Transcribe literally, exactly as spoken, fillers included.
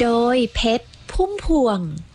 โดยเพชรพุ่มพวง